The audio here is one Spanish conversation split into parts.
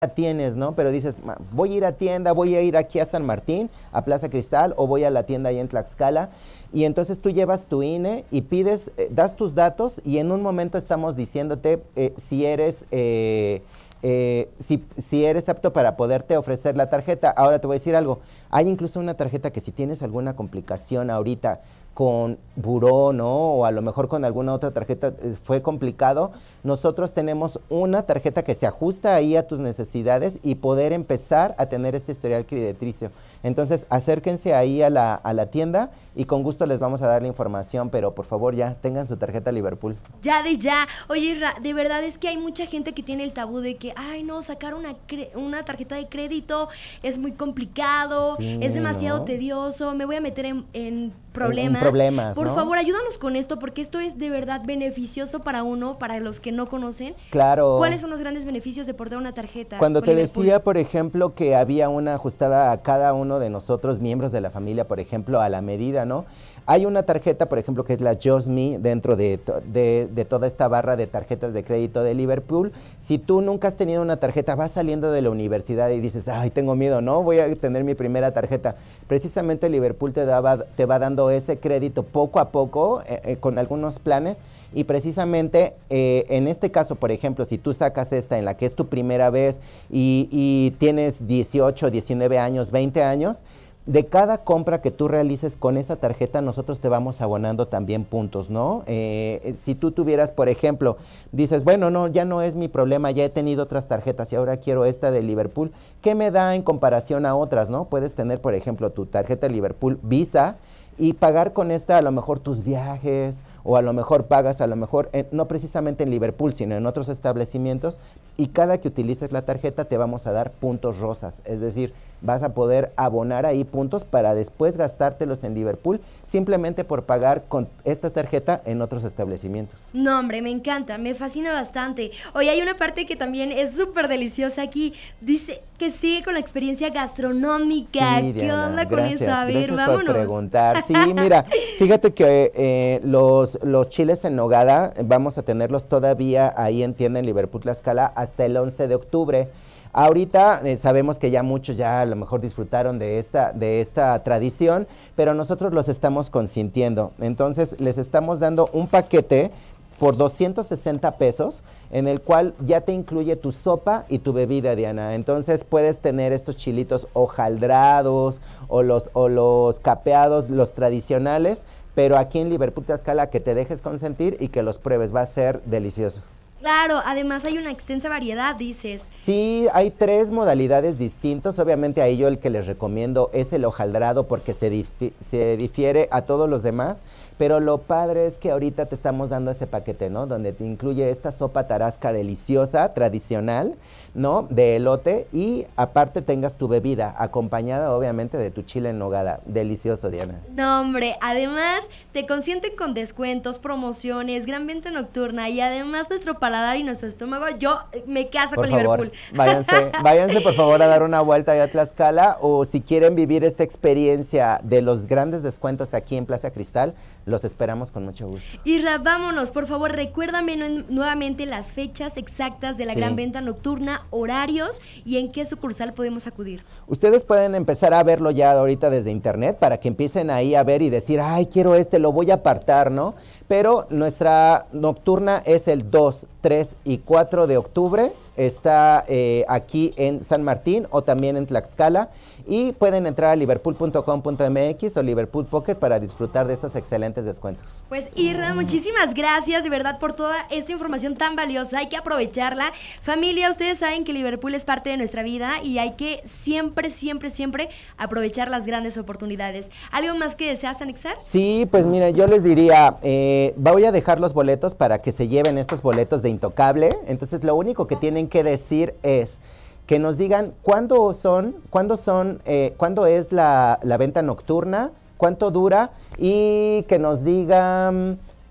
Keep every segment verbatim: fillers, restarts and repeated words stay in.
tienes, ¿no? Pero dices, voy a ir a tienda, voy a ir aquí a San Martín, a Plaza Cristal, o voy a la tienda ahí en Tlaxcala, y entonces tú llevas tu I N E y pides, eh, das tus datos, y en un momento estamos diciéndote eh, si eres... Eh, Eh, si, si eres apto para poderte ofrecer la tarjeta. Ahora te voy a decir algo, hay incluso una tarjeta que si tienes alguna complicación ahorita con buró, ¿no? O a lo mejor con alguna otra tarjeta eh, fue complicado, nosotros tenemos una tarjeta que se ajusta ahí a tus necesidades y poder empezar a tener este historial crediticio. Entonces acérquense ahí a la, a la tienda y con gusto les vamos a dar la información, pero por favor ya tengan su tarjeta Liverpool. Ya de ya. Oye, Ra, de verdad es que hay mucha gente que tiene el tabú de que, ay no, sacar una, una tarjeta de crédito es muy complicado, sí, es demasiado ¿no? tedioso, me voy a meter en, en problemas. En, en problemas, Por ¿no? favor, ayúdanos con esto, porque esto es de verdad beneficioso para uno, para los que no conocen. Claro. ¿Cuáles son los grandes beneficios de portar una tarjeta? Cuando te Liverpool? Decía, por ejemplo, que había una ajustada a cada uno de nosotros, miembros de la familia, por ejemplo, a la medida, ¿no? Hay una tarjeta, por ejemplo, que es la Just Me, dentro de, de, de toda esta barra de tarjetas de crédito de Liverpool. Si tú nunca has tenido una tarjeta, vas saliendo de la universidad y dices, ay, tengo miedo, ¿no? Voy a tener mi primera tarjeta. Precisamente Liverpool te, daba, te va dando ese crédito poco a poco, eh, eh, con algunos planes, y precisamente eh, en este caso, por ejemplo, si tú sacas esta en la que es tu primera vez y, y tienes dieciocho, diecinueve años, veinte años, de cada compra que tú realices con esa tarjeta, nosotros te vamos abonando también puntos, ¿no? Eh, si tú tuvieras, por ejemplo, dices, bueno, no, ya no es mi problema, ya he tenido otras tarjetas y ahora quiero esta de Liverpool, ¿qué me da en comparación a otras, no? Puedes tener, por ejemplo, tu tarjeta Liverpool Visa y pagar con esta a lo mejor tus viajes, o a lo mejor pagas, a lo mejor, en, no precisamente en Liverpool, sino en otros establecimientos, y cada que utilices la tarjeta te vamos a dar puntos rosas, es decir, vas a poder abonar ahí puntos para después gastártelos en Liverpool, simplemente por pagar con esta tarjeta en otros establecimientos. No, hombre, me encanta, me fascina bastante. Oye, hay una parte que también es súper deliciosa aquí, dice que sigue con la experiencia gastronómica. Sí, ¿Qué Diana, onda gracias, con eso? A ver, gracias vámonos. por preguntar. Sí, mira, fíjate que eh, los, los chiles en nogada vamos a tenerlos todavía ahí en tienda en Liverpool Tlaxcala hasta el once de octubre. Ahorita eh, sabemos que ya muchos ya a lo mejor disfrutaron de esta, de esta tradición, pero nosotros los estamos consintiendo. Entonces les estamos dando un paquete por doscientos sesenta pesos, en el cual ya te incluye tu sopa y tu bebida, Diana. Entonces puedes tener estos chilitos hojaldrados o los, o los capeados, los tradicionales, pero aquí en Liverpool Tlaxcala que te dejes consentir y que los pruebes, va a ser delicioso. Claro, además hay una extensa variedad, dices. Sí, hay tres modalidades distintas. Obviamente ahí yo el que les recomiendo es el hojaldrado porque se, difi- se difiere a todos los demás, pero lo padre es que ahorita te estamos dando ese paquete, ¿no? Donde te incluye esta sopa tarasca deliciosa, tradicional, ¿no? De elote, y aparte tengas tu bebida, acompañada obviamente de tu chile en nogada. Delicioso, Diana. No, hombre, además te consienten con descuentos, promociones, gran venta nocturna, y además nuestro paladar y nuestro estómago, yo me caso por con favor, Liverpool. Váyanse, váyanse por favor a dar una vuelta allá a Tlaxcala, o si quieren vivir esta experiencia de los grandes descuentos aquí en Plaza Cristal, los esperamos con mucho gusto. Isra, vámonos, por favor, recuérdame nu- nuevamente las fechas exactas de la Sí. gran venta nocturna, horarios y en qué sucursal podemos acudir. Ustedes pueden empezar a verlo ya ahorita desde internet para que empiecen ahí a ver y decir, ay, quiero este, lo voy a apartar, ¿no? Pero nuestra nocturna es el dos, tres y cuatro de octubre, está eh, aquí en San Martín o también en Tlaxcala, y pueden entrar a liverpool punto com punto m x o Liverpool Pocket para disfrutar de estos excelentes descuentos. Pues Irra, muchísimas gracias de verdad por toda esta información tan valiosa, hay que aprovecharla. Familia, ustedes saben que Liverpool es parte de nuestra vida y hay que siempre, siempre, siempre aprovechar las grandes oportunidades. ¿Algo más que deseas anexar? Sí, pues mira, yo les diría, eh, voy a dejar los boletos para que se lleven estos boletos de Intocable. Entonces lo único que tienen que decir es que nos digan cuándo son, cuándo son, eh, cuándo es la, la venta nocturna, cuánto dura, y que nos digan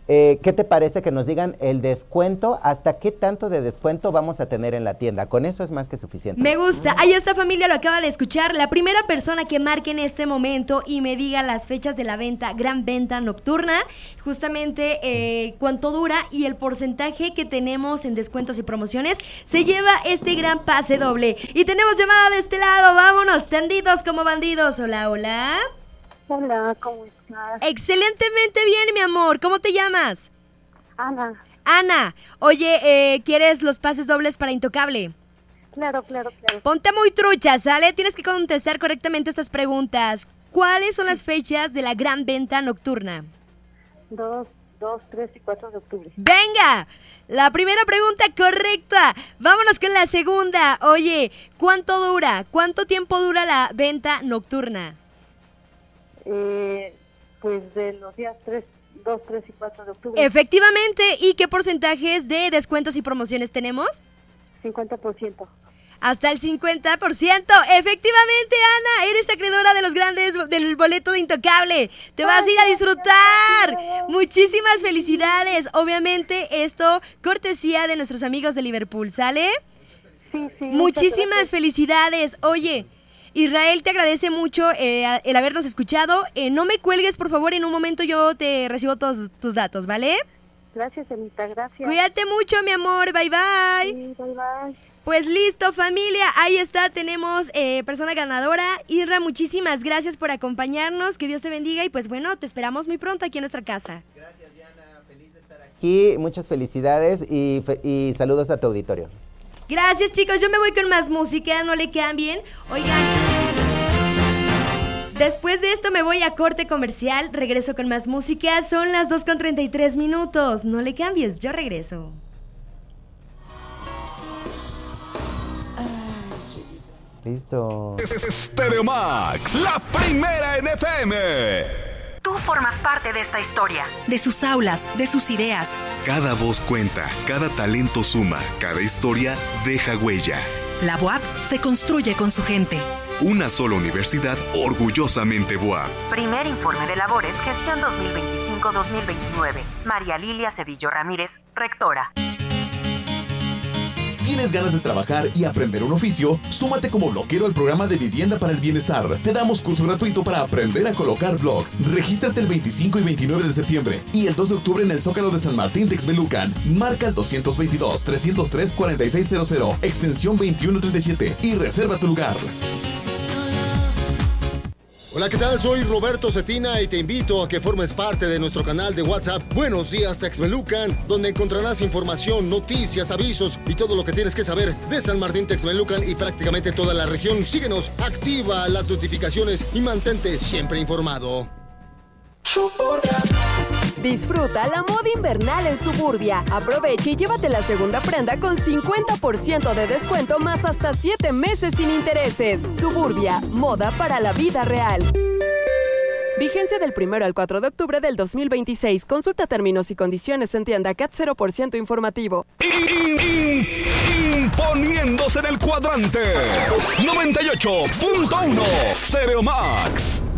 Eh, ¿Qué te parece que nos digan el descuento? ¿Hasta qué tanto de descuento vamos a tener en la tienda? Con eso es más que suficiente. Me gusta. Ahí esta familia lo acaba de escuchar. La primera persona que marque en este momento y me diga las fechas de la venta, gran venta nocturna, justamente eh, cuánto dura y el porcentaje que tenemos en descuentos y promociones, se lleva este gran pase doble. Y tenemos llamada de este lado. Vámonos, tendidos como bandidos. Hola, hola. Hola, ¿cómo estás? Excelentemente bien, mi amor. ¿Cómo te llamas? Ana. Ana. Oye, eh, ¿quieres los pases dobles para Intocable? Claro, claro, claro. Ponte muy trucha, ¿sale? Tienes que contestar correctamente estas preguntas. ¿Cuáles son las fechas de la gran venta nocturna? Dos, dos, tres y cuatro de octubre. ¡Venga! La primera pregunta correcta. Vámonos con la segunda. Oye, ¿cuánto dura? ¿Cuánto tiempo dura la venta nocturna? Eh, pues de los días tres, dos, tres y cuatro de octubre. Efectivamente. ¿Y qué porcentajes de descuentos y promociones tenemos? cincuenta por ciento. Hasta el cincuenta por ciento. Efectivamente, Ana, eres acreedora de los grandes del boleto de Intocable. Te vas a ir a disfrutar. Muchísimas felicidades. Obviamente, esto cortesía de nuestros amigos de Liverpool, ¿sale? Sí, sí. Muchísimas felicidades. Oye, Israel te agradece mucho eh, el habernos escuchado. Eh, no me cuelgues, por favor, en un momento yo te recibo todos tus datos, ¿vale? Gracias, Anita, gracias. Cuídate mucho, mi amor. Bye, bye. Sí, bye, bye. Pues listo, familia, ahí está, tenemos eh, persona ganadora. Irra, muchísimas gracias por acompañarnos, que Dios te bendiga y pues bueno, te esperamos muy pronto aquí en nuestra casa. Gracias, Diana, feliz de estar aquí, muchas felicidades y, fe- y saludos a tu auditorio. Gracias, chicos, yo me voy con más música, no le cambien. Oigan, después de esto me voy a corte comercial, regreso con más música, son las dos con treinta y tres minutos, no le cambies, yo regreso. Listo. Stereo Max, la primera en F M. Tú formas parte de esta historia, de sus aulas, de sus ideas. Cada voz cuenta, cada talento suma, cada historia deja huella. La B U A P se construye con su gente. Una sola universidad orgullosamente B U A P. Primer informe de labores, gestión dos mil veinticinco dos mil veintinueve. María Lilia Cedillo Ramírez, rectora. ¿Tienes ganas de trabajar y aprender un oficio? Súmate como bloguero al programa de Vivienda para el Bienestar. Te damos curso gratuito para aprender a colocar blog. Regístrate el veinticinco y veintinueve de septiembre y el dos de octubre en el Zócalo de San Martín Texmelucan. Marca el dos dos dos, tres cero tres, cuatro seis cero cero, extensión veintiuno treinta y siete y reserva tu lugar. Hola, ¿qué tal? Soy Roberto Cetina y te invito a que formes parte de nuestro canal de WhatsApp Buenos Días Texmelucan, donde encontrarás información, noticias, avisos y todo lo que tienes que saber de San Martín Texmelucan y prácticamente toda la región. Síguenos, activa las notificaciones y mantente siempre informado. Disfruta la moda invernal en Suburbia. Aprovecha y llévate la segunda prenda con cincuenta por ciento de descuento más hasta siete meses sin intereses. Suburbia, moda para la vida real. Vigencia del primero al cuatro de octubre del dos mil veintiséis. Consulta términos y condiciones en tienda C A T cero por ciento informativo. Imponiéndose en el cuadrante noventa y ocho punto uno Stereo Max.